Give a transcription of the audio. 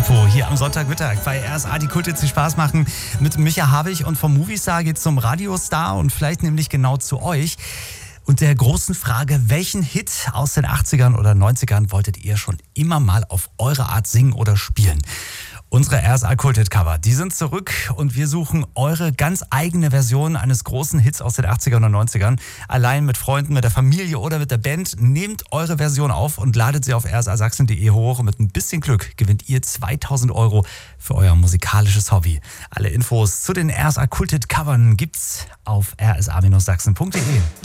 Capo hier am Sonntagmittag bei RSA, die Kult jetzt Spaß machen. Mit Micha Habich und vom Movistar geht's zum Radiostar und vielleicht nämlich genau zu euch. Und der großen Frage, welchen Hit aus den 80ern oder 90ern wolltet ihr schon immer mal auf eure Art singen oder spielen? Unsere RSA Kult-Hit-Cover, die sind zurück und wir suchen eure ganz eigene Version eines großen Hits aus den 80ern und 90ern. Allein mit Freunden, mit der Familie oder mit der Band. Nehmt eure Version auf und ladet sie auf rsasachsen.de hoch. Und mit ein bisschen Glück gewinnt ihr 2000 € für euer musikalisches Hobby. Alle Infos zu den RSA Kult-Hit-Covern gibt's auf rsa-sachsen.de.